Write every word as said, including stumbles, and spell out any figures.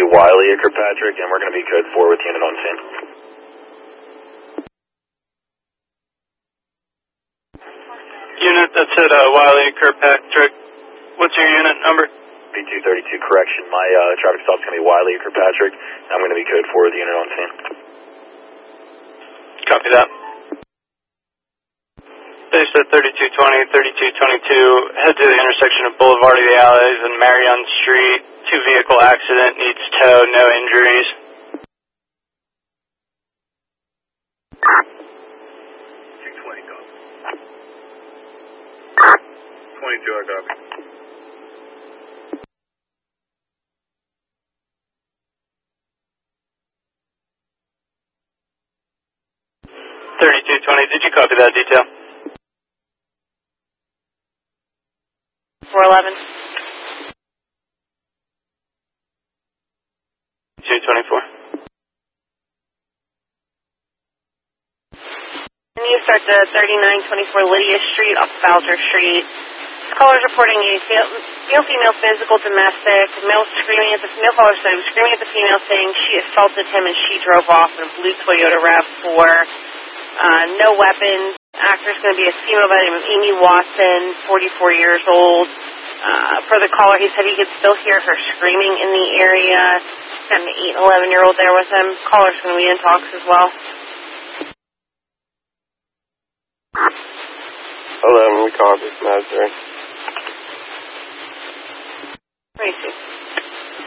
be Wiley at Kirkpatrick, and we're going to be code four with unit on scene. Unit, that's at uh, Wiley at Kirkpatrick. What's your unit number? B two thirty-two, correction. My uh, traffic stop's going to be Wiley at Kirkpatrick, and I'm going to be code four with unit on scene. Copy that. They said thirty-two twenty, thirty-two twenty-two, head to the intersection of Boulevard of the Alleys and Marion Street. Two vehicle accident, needs tow, no injuries. two twenty, copy. twenty-two, I copy. thirty-two twenty, did you copy that detail? four eleven. two twenty-four. And you start to thirty-nine twenty-four Lydia Street off Bowser Street. This caller is reporting a male female physical domestic. Male screaming at the male caller said was screaming at the female saying she assaulted him and she drove off in a blue Toyota RAV four. Uh, no weapons. Actor's going to be a female by the name of Amy Watson, forty-four years old. Uh, for the caller, he said he could still hear her screaming in the area. Got an eight and eleven year old there with him. Caller's going to be in talks as well. eleven, we call this Mazda. twenty-two.